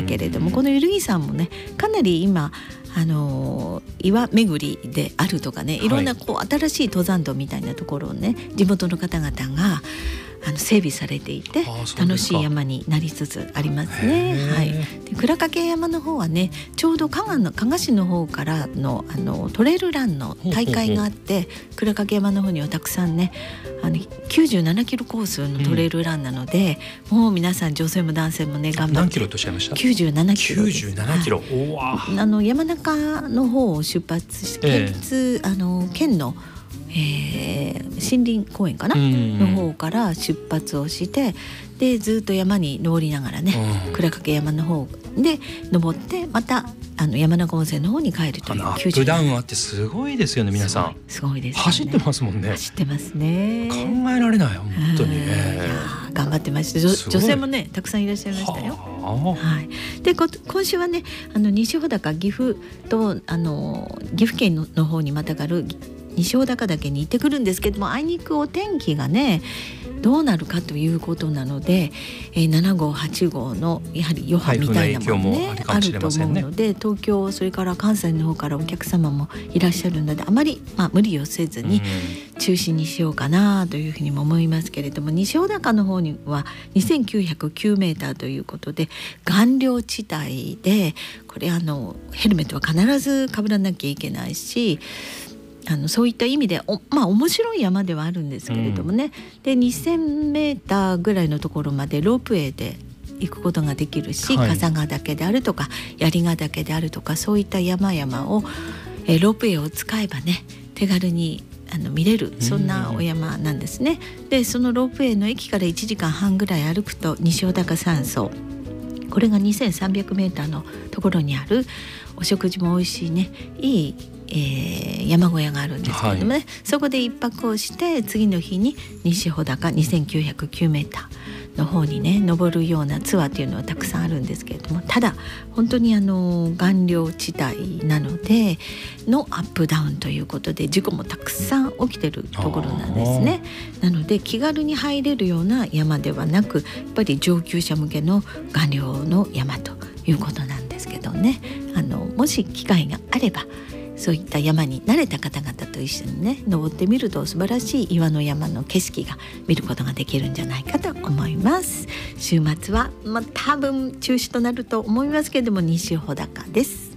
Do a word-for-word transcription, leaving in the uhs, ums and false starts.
けれども、このゆるぎ山もねかなり今あの岩巡りであるとかね、いろんなこう新しい登山道みたいなところをね地元の方々があの整備されていて楽しい山になりつつありますね。はい、で倉掛山の方はねちょうど加賀の加賀市の方からのあのトレイルランの大会があって、倉掛山の方にはたくさんねあのきゅうじゅうななキロコースのトレイルランなので、うん、もう皆さん女性も男性もね頑張って。 何キロとおっしゃいました？きゅうじゅうななキロです。きゅうじゅうななキロ、おわあの山中の方を出発して、県立、えー、あの県のえー、森林公園かなの方から出発をして、でずっと山に登りながらね、倉掛山の方で登ってまたあの山中温泉の方に帰るというアップダウンあってすごいですよね。皆さんすごいですね。 走ってますもんね。 走ってますね。 考えられない本当に、 えー、頑張ってました。 女, 女性もねたくさんいらっしゃいましたよ。は、はい、で今週はねあの西穂高岐阜とあの岐阜県 の, の方にまたがる西穂高岳に行ってくるんですけども、あいにくお天気がねどうなるかということなので、えー、なな号はち号のやはり余波みたいなものねあると思うので、東京それから関西の方からお客様もいらっしゃるのであまり、まあ、無理をせずに中止にしようかなというふうにも思いますけれども、西穂高の方にはにせんきゅうひゃくきゅうメーターということで岩稜地帯で、これあのヘルメットは必ずかぶらなきゃいけないし、あのそういった意味でお、まあ、面白い山ではあるんですけれどもね、うん、でにせんメーターぐらいのところまでロープウェイで行くことができるし、はい、笠ヶ岳であるとか槍ヶ岳であるとかそういった山々をえロープウェイを使えばね手軽にあの見れる、そんなお山なんですね。でそのロープウェイの駅からいちじかんはんぐらい歩くと西穂高山荘、これがにせんさんびゃくメーターのところにあるお食事も美味しいねいいえー、山小屋があるんですけれどもね、はい、そこで一泊をして次の日に西穂高にせんきゅうひゃくきゅうメーターの方にね登るようなツアーっていうのはたくさんあるんですけれども、ただ本当にあの岩稜地帯なのでのアップダウンということで事故もたくさん起きてるところなんですね。なので気軽に入れるような山ではなく、やっぱり上級者向けの岩稜の山ということなんですけどね、あのもし機会があればそういった山に慣れた方々と一緒にね登ってみると素晴らしい岩の山の景色が見ることができるんじゃないかと思います。週末は、まあ、多分中止となると思いますけれども西穂高です。